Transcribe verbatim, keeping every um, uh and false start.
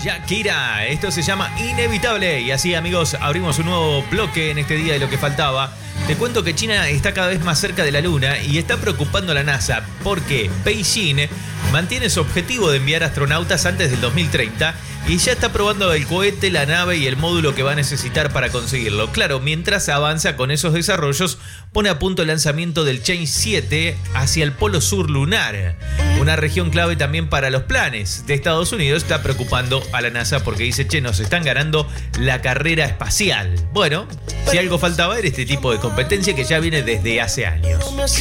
Shakira, esto se llama Inevitable. Y así, amigos, abrimos un nuevo bloque en este día de lo que faltaba. Te cuento que China está cada vez más cerca de la Luna y está preocupando a la NASA porque Beijing mantiene su objetivo de enviar astronautas antes del dos mil treinta y ya está probando el cohete, la nave y el módulo que va a necesitar para conseguirlo. Claro, mientras avanza con esos desarrollos, pone a punto el lanzamiento del Chang'e siete hacia el polo sur lunar, una región clave también para los planes de Estados Unidos. Está preocupando a la NASA porque dice, che, nos están ganando la carrera espacial. Bueno, si algo faltaba era este tipo de competencia que ya viene desde hace años.